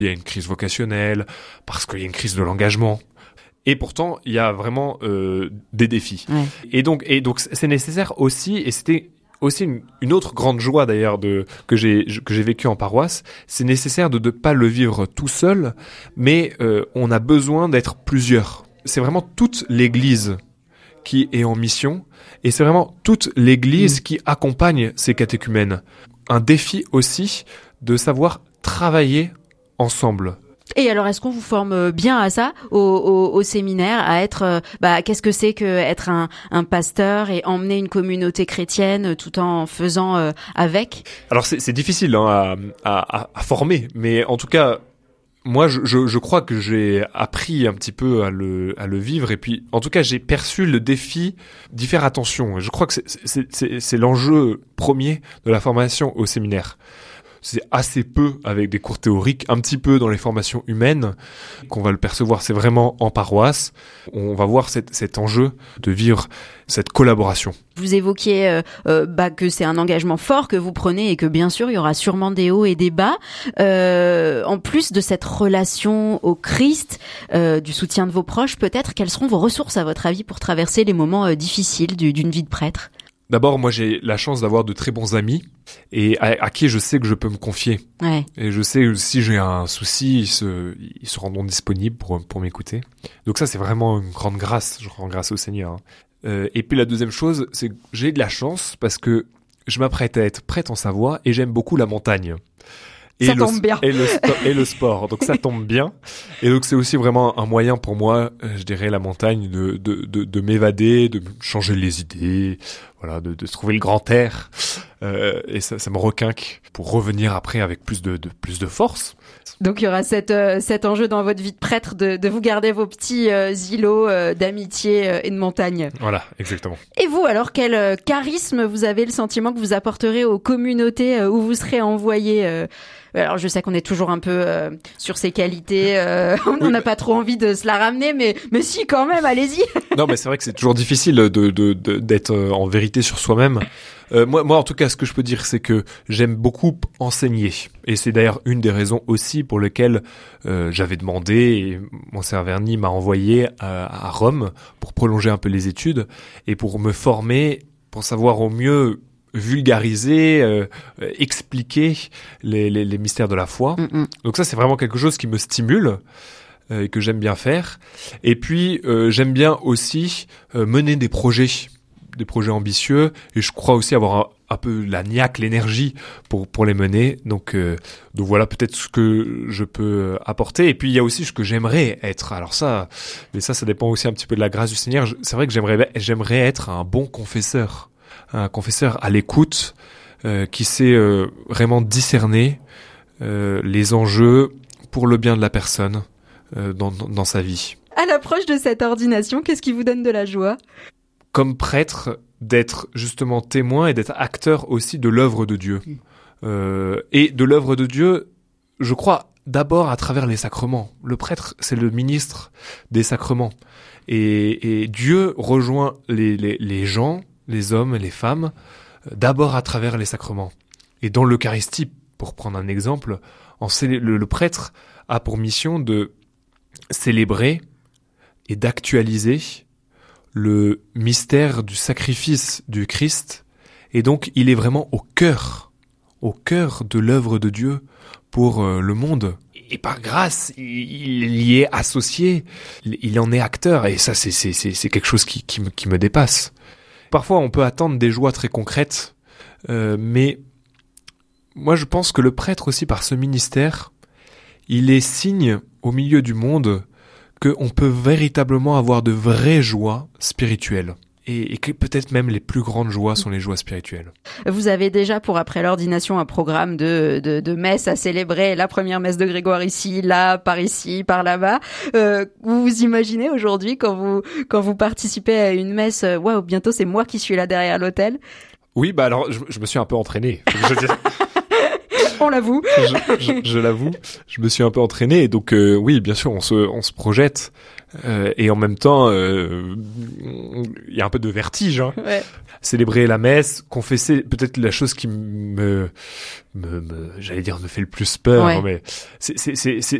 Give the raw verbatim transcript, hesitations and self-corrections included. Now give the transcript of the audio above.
Il y a une crise vocationnelle, parce qu'il y a une crise de l'engagement. Et pourtant, il y a vraiment euh, des défis. Ouais. Et donc, et donc, c'est nécessaire aussi, et c'était aussi une, une autre grande joie d'ailleurs de que j'ai que j'ai vécu en paroisse. C'est nécessaire de ne pas le vivre tout seul, mais euh, on a besoin d'être plusieurs. C'est vraiment toute l'Église qui est en mission, et c'est vraiment toute l'Église mmh. qui accompagne ces catéchumènes. Un défi aussi de savoir travailler ensemble. Et alors, est-ce qu'on vous forme bien à ça, au, au, au séminaire, à être, euh, bah, qu'est-ce que c'est que être un, un pasteur et emmener une communauté chrétienne tout en faisant euh, avec? Alors, c'est, c'est difficile hein, à, à, à former, mais en tout cas, moi, je, je, je crois que j'ai appris un petit peu à le, à le vivre, et puis, en tout cas, j'ai perçu le défi d'y faire attention. Je crois que c'est, c'est, c'est, c'est l'enjeu premier de la formation au séminaire. C'est assez peu avec des cours théoriques, un petit peu dans les formations humaines qu'on va le percevoir. C'est vraiment en paroisse. On va voir cet, cet enjeu de vivre cette collaboration. Vous évoquiez euh, euh, bah, que c'est un engagement fort que vous prenez et que bien sûr il y aura sûrement des hauts et des bas. Euh, en plus de cette relation au Christ, euh, du soutien de vos proches, peut-être quelles seront vos ressources à votre avis pour traverser les moments euh, difficiles du, d'une vie de prêtre? D'abord, moi, j'ai la chance d'avoir de très bons amis et à, à qui je sais que je peux me confier. Ouais. Et je sais que si j'ai un souci, ils se, ils se rendront disponibles pour, pour m'écouter. Donc ça, c'est vraiment une grande grâce. Je rends grâce au Seigneur. Hein. Euh, et puis la deuxième chose, c'est que j'ai de la chance parce que je m'apprête à être prêtre en Savoie et j'aime beaucoup la montagne. Et ça le, tombe bien. Et le, et le sport. Donc ça tombe bien. Et donc c'est aussi vraiment un moyen pour moi, je dirais, la montagne, de, de, de, de m'évader, de changer les idées, voilà, de, de trouver le grand air. Euh, et ça, ça me requinque pour revenir après avec plus de, de, plus de force. Donc il y aura cette, euh, cet enjeu dans votre vie de prêtre de, de vous garder vos petits euh, îlots euh, d'amitié euh, et de montagne. Voilà, exactement. Et vous, alors, quel euh, charisme vous avez le sentiment que vous apporterez aux communautés euh, où vous serez envoyé euh, Alors je sais qu'on est toujours un peu euh, sur ses qualités, euh, on n'a oui, pas trop envie de se la ramener, mais mais si quand même, allez-y. Non, mais c'est vrai que c'est toujours difficile de, de, de d'être en vérité sur soi-même. Euh, moi, moi, en tout cas, ce que je peux dire, c'est que j'aime beaucoup enseigner, et c'est d'ailleurs une des raisons aussi pour lesquelles euh, j'avais demandé, et Monseigneur Verny m'a envoyé à, à Rome pour prolonger un peu les études et pour me former, pour savoir au mieux vulgariser, euh, expliquer les, les, les mystères de la foi. Mm-hmm. Donc ça, c'est vraiment quelque chose qui me stimule euh, et que j'aime bien faire. Et puis, euh, j'aime bien aussi euh, mener des projets, des projets ambitieux. Et je crois aussi avoir un, un peu la niaque, l'énergie pour pour les mener. Donc, euh, donc voilà peut-être ce que je peux apporter. Et puis, il y a aussi ce que j'aimerais être. Alors ça, mais ça, ça dépend aussi un petit peu de la grâce du Seigneur. C'est vrai que j'aimerais j'aimerais être un bon confesseur. Un confesseur à l'écoute, euh, qui sait euh, vraiment discerner euh, les enjeux pour le bien de la personne euh, dans, dans sa vie. À l'approche de cette ordination, qu'est-ce qui vous donne de la joie ? Comme prêtre, d'être justement témoin et d'être acteur aussi de l'œuvre de Dieu. Euh, et de l'œuvre de Dieu, je crois, d'abord à travers les sacrements. Le prêtre, c'est le ministre des sacrements. Et, et Dieu rejoint les, les, les gens, les hommes et les femmes, d'abord à travers les sacrements. Et dans l'Eucharistie, pour prendre un exemple, en célé- le, le prêtre a pour mission de célébrer et d'actualiser le mystère du sacrifice du Christ. Et donc, il est vraiment au cœur, au cœur de l'œuvre de Dieu pour euh, le monde. Et par grâce, il, il y est associé, il en est acteur. Et ça, c'est, c'est, c'est, c'est quelque chose qui, qui, me, qui me dépasse. Parfois, on peut attendre des joies très concrètes, euh, mais moi, je pense que le prêtre aussi, par ce ministère, il est signe au milieu du monde qu'on peut véritablement avoir de vraies joies spirituelles. Et, et que peut-être même les plus grandes joies sont les joies spirituelles. Vous avez déjà pour après l'ordination un programme de, de, de messes à célébrer, la première messe de Grégoire ici, là, par ici, par là-bas. Euh, vous vous imaginez aujourd'hui quand vous, quand vous participez à une messe, waouh, wow, bientôt c'est moi qui suis là derrière l'autel? Oui, bah alors je, je me suis un peu entraîné. Je veux dire. On l'avoue. je, je, je l'avoue. Je me suis un peu entraîné. Et donc, euh, oui, bien sûr, on se, on se projette. Euh, et en même temps, euh, il y a un peu de vertige. Hein. Ouais. Célébrer la messe, confesser, peut-être la chose qui me, me, me j'allais dire, me fait le plus peur. Ouais. Mais c'est, c'est, c'est, c'est,